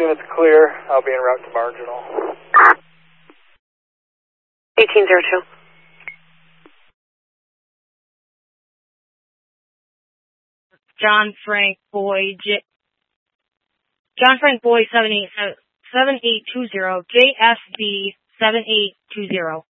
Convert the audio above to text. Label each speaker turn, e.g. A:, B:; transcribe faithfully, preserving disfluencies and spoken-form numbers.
A: units clear. I'll be en route to Marginal.
B: eighteen zero two.
C: John Frank Boy, J John Frank Boy seven eight seven eight two zero, J S B seven eight two zero.